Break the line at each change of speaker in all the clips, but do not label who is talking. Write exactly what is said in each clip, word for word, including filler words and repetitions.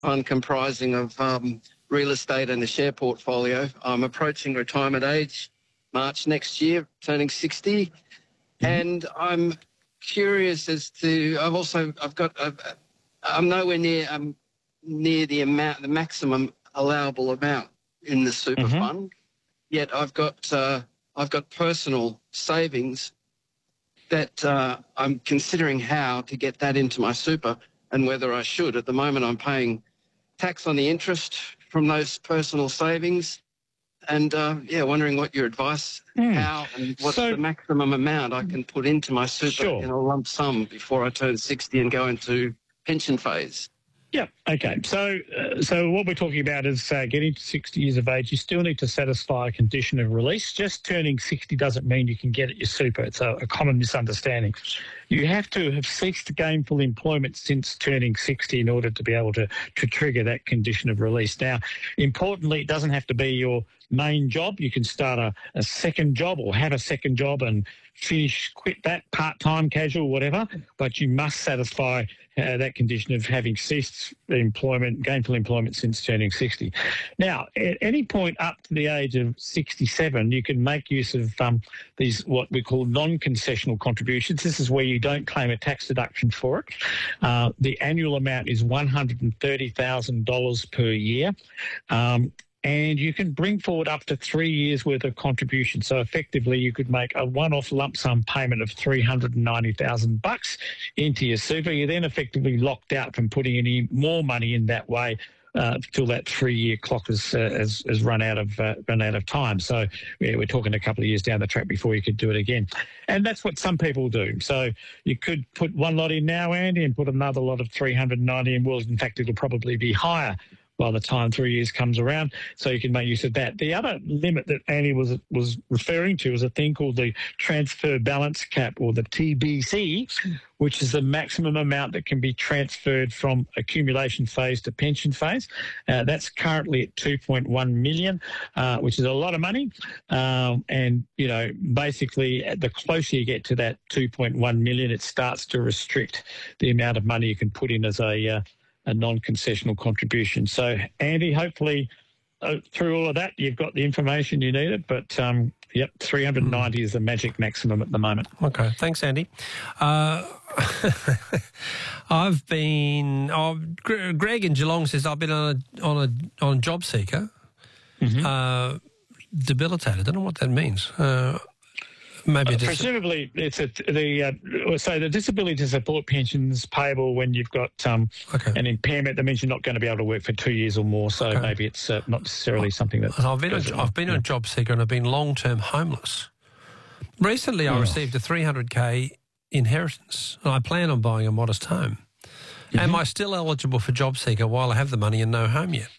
fund comprising of um, real estate and a share portfolio. I'm approaching retirement age, March next year, turning sixty. Mm-hmm. And I'm curious as to, I've also, I've got, I've, I'm nowhere near, I'm near the amount, the maximum allowable amount in the super mm-hmm. fund. Yet I've got, uh, I've got personal savings that uh, I'm considering how to get that into my super and whether I should. At the moment, I'm paying tax on the interest from those personal savings. And, uh, yeah, wondering what your advice, mm. how and what's so, the maximum amount I can put into my super sure. in a lump sum before I turn sixty and go into pension phase.
Yeah, okay. So uh, so what we're talking about is uh, getting to sixty years of age. You still need to satisfy a condition of release. Just turning sixty doesn't mean you can get at your super. It's a, a common misunderstanding. You have to have ceased gainful employment since turning sixty in order to be able to, to trigger that condition of release. Now, importantly, it doesn't have to be your main job. You can start a, a second job or have a second job and finish, quit that part-time, casual, whatever, but you must satisfy uh, that condition of having ceased employment, gainful employment since turning sixty. Now, at any point up to the age of sixty-seven, you can make use of um, these what we call non-concessional contributions. This is where you don't claim a tax deduction for it. Uh, the annual amount is one hundred thirty thousand dollars per year. Um, And you can bring forward up to three years' worth of contribution. So effectively, you could make a one-off lump sum payment of three hundred ninety thousand bucks into your super. You're then effectively locked out from putting any more money in that way uh, till that three-year clock has, uh, has, has run out of uh, run out of time. So yeah, we're talking a couple of years down the track before you could do it again. And that's what some people do. So you could put one lot in now, Andy, and put another lot of three hundred ninety in. Well, in fact, it'll probably be higher by the time three years comes around, so you can make use of that. The other limit that Annie was was referring to is a thing called the transfer balance cap, or the T B C, which is the maximum amount that can be transferred from accumulation phase to pension phase. Uh, that's currently at two point one million dollars, uh, which is a lot of money. Um, and, you know, basically, the closer you get to that two point one million dollars, it starts to restrict the amount of money you can put in as a uh, a non-concessional contribution. So, Andy, hopefully uh, through all of that, you've got the information you needed, but, um, yep, three hundred ninety mm. is the magic maximum at the moment.
Okay, thanks, Andy. Uh, I've been, oh, Greg in Geelong says, I've been on a, on a, on Job Seeker, mm-hmm. uh, debilitated. I don't know what that means. Uh, Maybe
uh, presumably it's a, the uh, so the disability support pension's payable when you've got um, okay. an impairment that means you're not going to be able to work for two years or more. So okay. maybe it's uh, not necessarily something that.
I've been a, I've been yeah. a job seeker and I've been long term homeless. Recently, I oh. received a three hundred K inheritance, and I plan on buying a modest home. Mm-hmm. Am I still eligible for job seeker while I have the money and no home yet?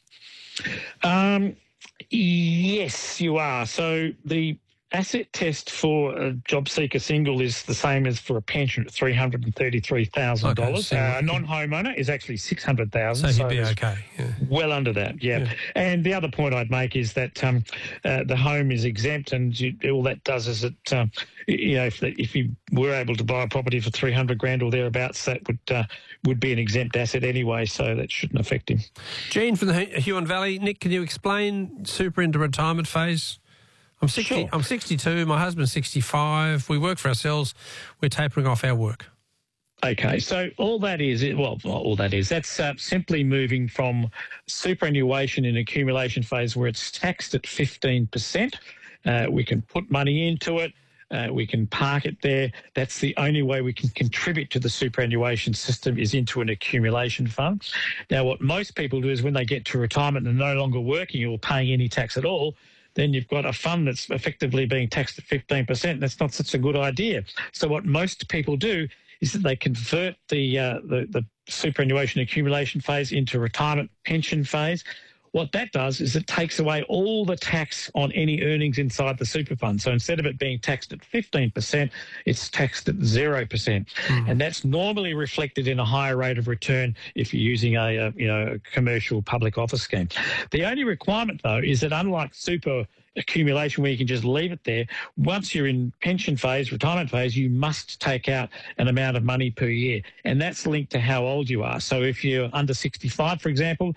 Um, yes, you are. So the asset test for a job seeker single is the same as for a pension at three hundred thirty-three thousand dollars. Okay, so uh, a non-homeowner is actually six hundred thousand dollars.
So he'd be okay. Yeah.
Well under that, yeah. yeah. And the other point I'd make is that um, uh, the home is exempt, and you, all that does is it, um, you know, if, if you were able to buy a property for three hundred grand or thereabouts, that would uh, would be an exempt asset anyway, so that shouldn't affect him.
Gene from the Huon Valley. Nick, can you explain super into retirement phase? I'm sixty. Sure. I'm sixty-two. My husband's sixty-five. We work for ourselves. We're tapering off our work.
Okay, so all that is, well, all that is, that's uh, simply moving from superannuation in accumulation phase where it's taxed at fifteen percent. Uh, we can put money into it. Uh, we can park it there. That's the only way we can contribute to the superannuation system, is into an accumulation fund. Now, what most people do is when they get to retirement and are no longer working or paying any tax at all, then you've got a fund that's effectively being taxed at fifteen percent. That's not such a good idea. So what most people do is that they convert the, uh, the, the superannuation accumulation phase into retirement pension phase. What that does is it takes away all the tax on any earnings inside the super fund. So instead of it being taxed at fifteen percent, it's taxed at zero percent. Mm. And that's normally reflected in a higher rate of return if you're using a, a you know a commercial public office scheme. The only requirement, though, is that unlike super accumulation where you can just leave it there, once you're in pension phase, retirement phase, you must take out an amount of money per year. And that's linked to how old you are. So if you're under sixty-five, for example,